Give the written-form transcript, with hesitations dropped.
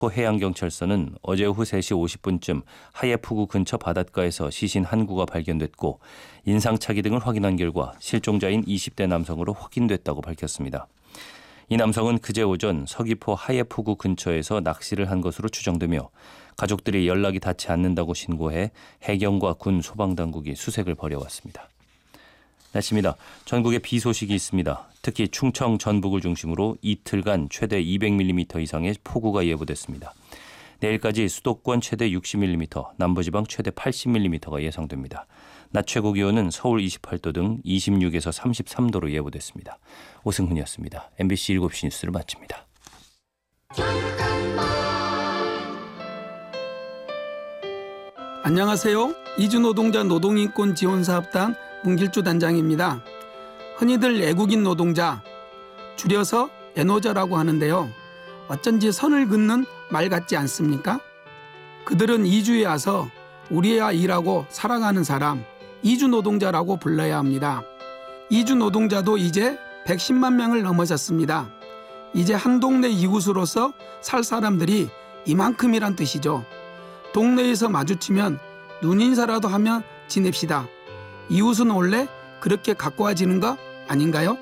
해양경찰서는 어제 오후 3시 50분쯤 하예푸구 근처 바닷가에서 시신 한 구가 발견됐고 인상착의 등을 확인한 결과 실종자인 20대 남성으로 확인됐다고 밝혔습니다. 이 남성은 그제 오전 서귀포 하예푸구 근처에서 낚시를 한 것으로 추정되며 가족들이 연락이 닿지 않는다고 신고해 해경과 군 소방당국이 수색을 벌여왔습니다. 날씨입니다. 전국에 비 소식이 있습니다. 특히 충청 전북을 중심으로 이틀간 최대 200mm 이상의 폭우가 예보됐습니다. 내일까지 수도권 최대 60mm, 남부지방 최대 80mm가 예상됩니다. 낮 최고 기온은 서울 28도 등 26에서 33도로 예보됐습니다. 오승훈이었습니다. MBC 7시 뉴스를 마칩니다. 안녕하세요. 이주노동자 노동인권지원사업단 문길주 단장입니다. 흔히들 애국인 노동자, 줄여서 애노자라고 하는데요. 어쩐지 선을 긋는 말 같지 않습니까? 그들은 이주에 와서 우리와 일하고 살아가는 사람, 이주노동자라고 불러야 합니다. 이주노동자도 이제 110만 명을 넘어섰습니다. 이제 한 동네 이웃으로서 살 사람들이 이만큼이란 뜻이죠. 동네에서 마주치면 눈인사라도 하며 지냅시다. 이웃은 원래 그렇게 가까워지는 거 아닌가요?